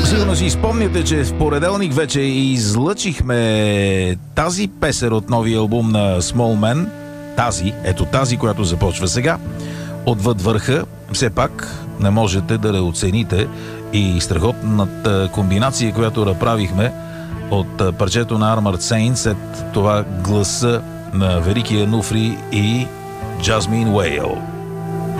Сигурно си спомняте, че в понеделник вече излъчихме тази песен от новия албум на Small Man. Тази, която започва сега. Отвъд върха. Все пак не можете да оцените и страхотната комбинация, която направихме от парчето на Armored Saints, след това гласа на Великия Нуфри и Jasmine Whale.